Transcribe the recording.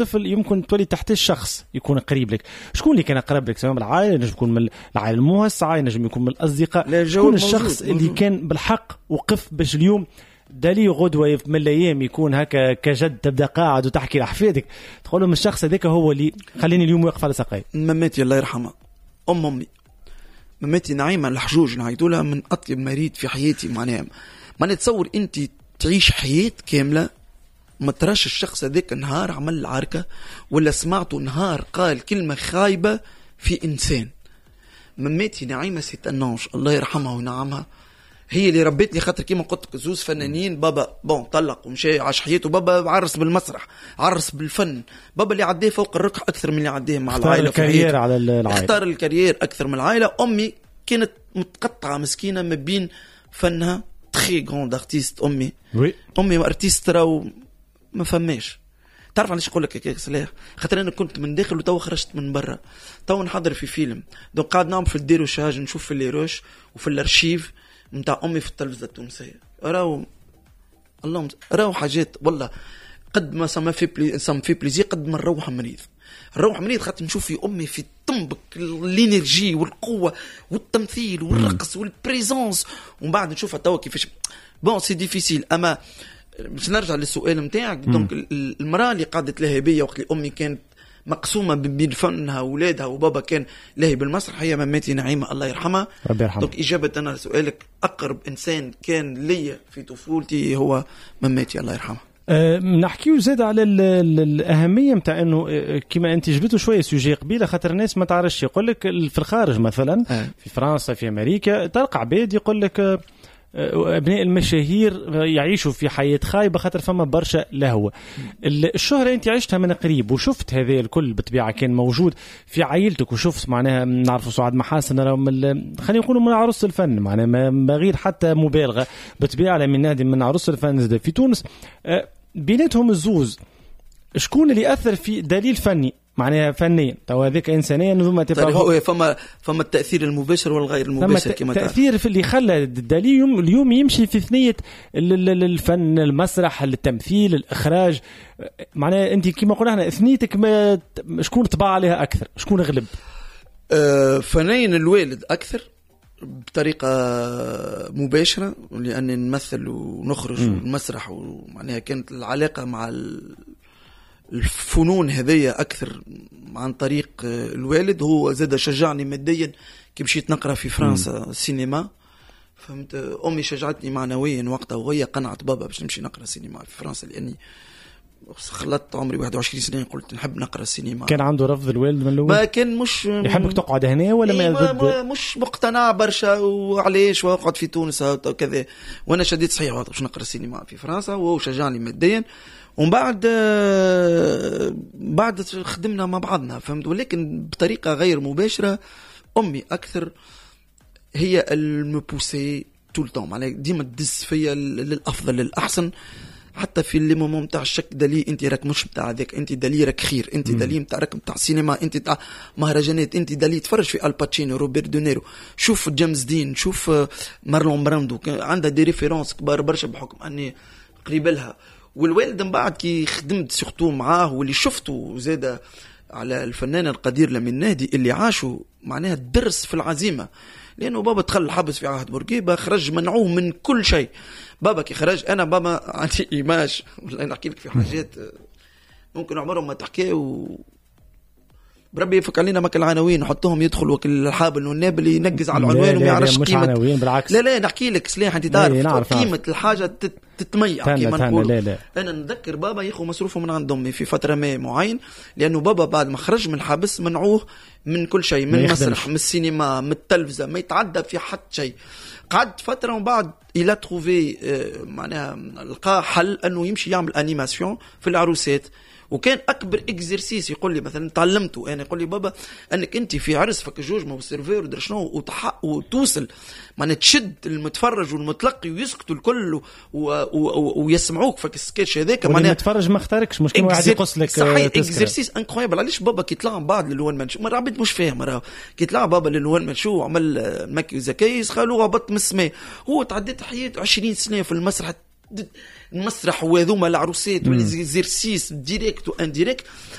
طفل يمكن تولي تحت الشخص يكون قريب لك. شكون اللي كان أقرب لك؟ سواء العائلة، نجم يكون من العائلة الموسعة، نجم يكون من الأصدقاء. شكون الشخص اللي كان بالحق وقف باش اليوم دالي غدوة من الأيام يكون هكا كجد تبدأ قاعد وتحكي لأحفادك تقول لهم الشخص هذاك هو اللي خليني اليوم واقف على ساقي؟ مماتي الله يرحمها، أمي مماتي نعيمة الحجوج، نعيدولها من أطيب مريض في حياتي. معناها ما نتصور أنت تعيش حياة كاملة ما تراش الشخص هذاك نهار عمل العركة ولا سمعته نهار قال كلمة خايبة في إنسان. مماتي نعيمة سيت النوش الله يرحمها ونعمها، هي اللي ربتني. خاطر كيما قلت لك زوز فنانين، بابا بون طلق ومشي عاش حياته، بابا عرس بالمسرح، عرس بالفن، بابا اللي عديه فوق الركح أكثر من اللي عديه مع العائلة، الكارير على العائلة، اختار الكارير أكثر من العائلة. أمي كانت متقطعة مسكينة ما بين فنها تخي غوند ارتيست. أمي ارتيست راو ما فماش. تعرف علاش نقول لك يا سلاح؟ خاطر انا كنت من داخل وتو خرجت من برا، تو نحضر في فيلم، دونك قاعد نعمل في الدير وشاج، نشوف في الليروش وفي الارشيف نتاع امي في التلفزه التونسيه، راو اللهم راو حاجات والله قد ما سما في بليزي قد ما نروح مريض. خاطر نشوف في امي في طنبك الانرجي والقوه والتمثيل والرقص والبريزونس، ومن بعد نشوفها توا كيفاش بون سي ديفيسيل. اما باش نرجع للسؤال نتاعك، دونك المراه اللي قعدت لها بيا وقت اللي امي كانت مقسومه بين فنها واولادها وبابا كان لاهي بالمسرح، هي مماتي نعيمه الله يرحمها. دونك اجابه انا لسؤالك، اقرب انسان كان ليا في طفولتي هو مماتي الله يرحمها. نحكيو زاد على الأهمية متاع إنه كما أنت جبتوا شوية سوجي قبيلة، خاطر الناس ما تعرفش. يقول لك في الخارج مثلا في فرنسا في أمريكا تلقى عباد يقول لك أبناء المشاهير يعيشوا في حياة خايبة خاطر فما برشا لهوة. الشهرة أنت عشتها من قريب وشفت هذا الكل بطبيعة كان موجود في عائلتك، وشفت معناها نعرفوا سعاد محاسن خلينا نقولوا من عروس الفن، معناها ما غير حتى مبالغة بطبيعة من نادي من عروس الفن في تونس. بيناتهم الزوز شكون اللي أثر في دليل فني معناها فنيا تو هذاك إنسانيا نظم فما التأثير المباشر والغير المباشر كما تأثير في اللي خلى الدليل اليوم يمشي في ثنية الفن، المسرح، التمثيل، الإخراج. معناها أنت كما قلنا احنا ثنيتك ما شكون طبع عليها أكثر، شكون غلب؟ فنيا الوالد أكثر بطريقة مباشرة، لأني نمثل ونخرج المسرح، ومعناها كانت العلاقة مع الفنون هذية أكثر عن طريق الوالد. هو زاد شجعني ماديا كي مشيت نقرأ في فرنسا سينما، فهمت. أمي شجعتني معنويا وقتها، وهي قنعت بابا باش نمشي نقرأ سينما في فرنسا، لأني خلطت عمري 21 سنة قلت نحب نقرأ السينما. كان عنده رفض الوالد من الأول؟ ما كان مش يحبك تقعد هنا ولا مش مقتنع برشا وعليش واقعد في تونس وكذا، وانا شديت صحيح باش نقرأ السينما في فرنسا، وهو شجعني ماديا. ومن بعد خدمنا مع بعضنا، فهمت. ولكن بطريقة غير مباشرة أمي أكثر هي المبوسي طول الوقت، معناها ديما تدس فيا للأفضل للأحسن. حتى في اللي مومون تاع الشك دلي انت راك مش بتاع ذاك، انت دلي راك خير، انت دلي بتاع راك بتاع سينما، انت بتاع مهرجانات، انت دلي تفرج في الباتشينو، روبرت دونيرو، شوف جيمس دين، شوف مارلون براندو، عندها دي ريفيرونس كبار برشا بحكم اني قريب لها. والوالد من بعد كي خدمت سيرتو معاه واللي شفته زاد على الفنان القدير لمن نادي اللي عاشوا معناها الدرس في العزيمة، لأنه بابا دخل الحبس في عهد بورقيبة، خرج منعوه من كل شيء. بابا كي خرج أنا بابا عندي إيماج والله نحكي لك في حاجات ممكن عمرهم ما تحكي، بربي يفك علينا ماك العناوين نحطهم يدخل وكل الحابل والنابل ينقز على العنوان وما يعرفش قيمة. لا نحكي لك سلاح انت تعرف قيمة الحاجة تتميع كما نقول. انا نذكر بابا ياخذ مصروفه من عند امي في فترة ما معين، لانه بابا بعد ما خرج من الحبس منعوه من كل شيء، من المسرح، من السينما، من التلفزة، ما يتعدى في حد شيء. قعد فترة ومن بعد إلى تروفي معناها لقى حل أنه يمشي يعمل أنيماسيون في العروسات. وكان أكبر إكزرسيس يقول لي مثلا تعلمته أنا، يقول لي بابا أنك أنت في عرس فك جوج ما والسيرفير ودرشنو وتوصل معناها تشد المتفرج والمتلقي ويسكتوا الكل ويسمعوك فك السكيتش هذاك. معناها المتفرج ما اختاركش، مش كيما واحد يقص لك صحيح إكزرسيس انكرويبل. علاش بابا كي طلع بعد للوان منشو مرة عبد مش فاهم، راه كي طلع بابا للوان منشو عمل مكي وزكايس خالو هبط من السماء. هو تعديت حياته 20 سنة في المسرح المسرح وهذوما العروسات والزيرسيس ديريكت وانديريكت